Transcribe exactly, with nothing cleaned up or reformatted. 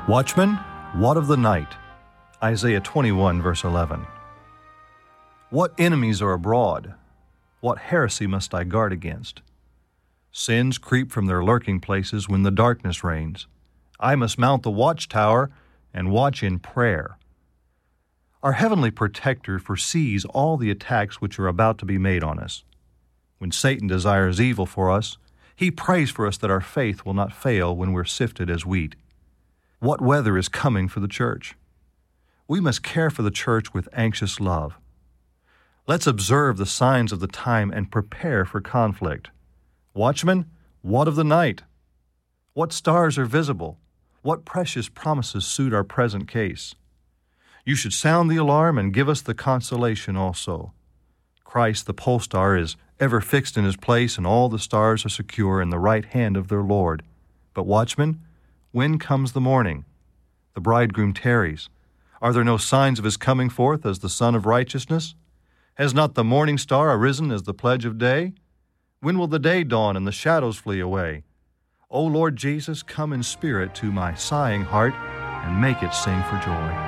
Watchman, what of the night? Isaiah twenty-one, verse eleven. What enemies are abroad? What heresy must I guard against? Sins creep from their lurking places when the darkness reigns. I must mount the watchtower and watch in prayer. Our heavenly protector foresees all the attacks which are about to be made on us. When Satan desires evil for us, he prays for us that our faith will not fail when we're sifted as wheat. What weather is coming for the church? We must care for the church with anxious love. Let's observe the signs of the time and prepare for conflict. Watchman, what of the night? What stars are visible? What precious promises suit our present case? You should sound the alarm and give us the consolation also. Christ, the pole star, is ever fixed in his place, and all the stars are secure in the right hand of their Lord. But watchman, when comes the morning? The bridegroom tarries. Are there no signs of his coming forth as the Son of Righteousness? Has not the morning star arisen as the pledge of day? When will the day dawn and the shadows flee away? O Lord Jesus, come in spirit to my sighing heart and make it sing for joy.